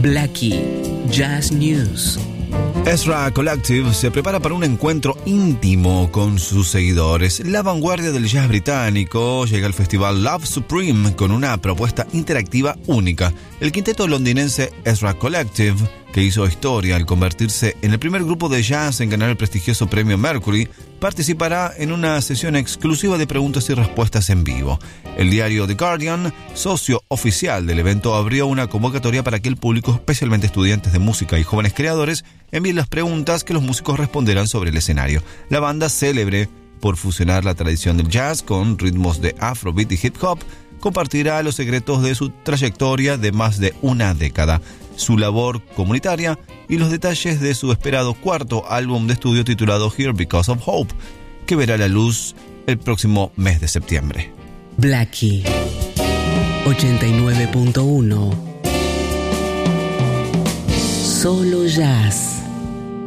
Blackie Jazz News. Ezra Collective se prepara para un encuentro íntimo con sus seguidores. La vanguardia del jazz británico llega al festival Love Supreme con una propuesta interactiva única. El quinteto londinense Ezra Collective, que hizo historia al convertirse en el primer grupo de jazz en ganar el prestigioso premio Mercury, participará en una sesión exclusiva de preguntas y respuestas en vivo. El diario The Guardian, socio oficial del evento, abrió una convocatoria para que el público, especialmente estudiantes de música y jóvenes creadores, envíen las preguntas que los músicos responderán sobre el escenario. La banda, célebre por fusionar la tradición del jazz con ritmos de afrobeat y hip hop, compartirá los secretos de su trayectoria de más de una década, su labor comunitaria y los detalles de su esperado cuarto álbum de estudio titulado Here Because of Hope, que verá la luz el próximo mes de septiembre. Blackie 89.1. Solo jazz.